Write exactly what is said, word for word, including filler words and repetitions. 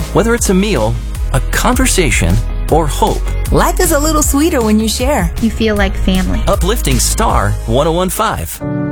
Whether it's a meal, a conversation, or hope. Life is a little sweeter when you share. You feel like family. Uplifting Star one oh one point five.